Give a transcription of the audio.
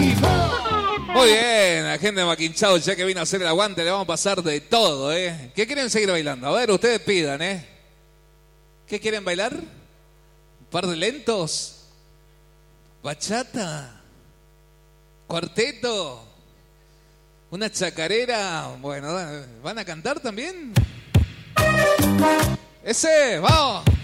Muy bien, la gente de Maquinchao, ya que vino a hacer el aguante, le vamos a pasar de todo, ¿eh? ¿Qué quieren seguir bailando? A ver, ustedes pidan, ¿eh? ¿Qué quieren bailar? ¿Un par de lentos? ¿Bachata? ¿Cuarteto? ¿Una chacarera? Bueno, ¿van a cantar también? ¡Ese! ¡Vamos!